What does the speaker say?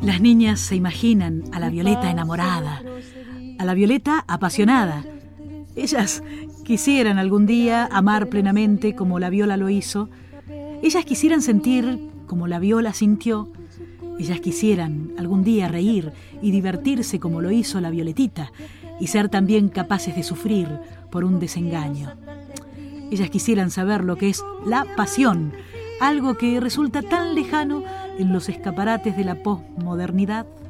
Las niñas se imaginan a la Violeta enamorada, a la Violeta apasionada. Ellas quisieran algún día amar plenamente como la Viola lo hizo. Ellas quisieran sentir como la Viola sintió. Ellas quisieran algún día reír y divertirse como lo hizo la Violetita y ser también capaces de sufrir por un desengaño. Ellas quisieran saber lo que es la pasión, algo que resulta tan lejano en los escaparates de la posmodernidad.